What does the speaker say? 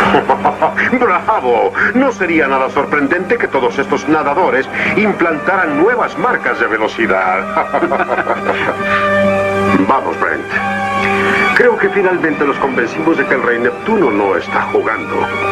¡Bravo! No sería nada sorprendente que todos estos nadadores implantaran nuevas marcas de velocidad. Vamos, Brent. Creo que finalmente los convencimos de que el Rey Neptuno no está jugando.